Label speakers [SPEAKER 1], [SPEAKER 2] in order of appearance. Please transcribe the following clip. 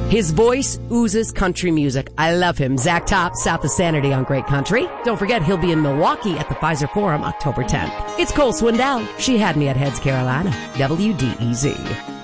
[SPEAKER 1] His voice oozes country music. I love him. Zach Top, South of Sanity on Great Country. Don't forget, he'll be in Milwaukee at the Pfizer Forum October 10th. It's Cole Swindell. She had me at Heads, Carolina. WDEZ.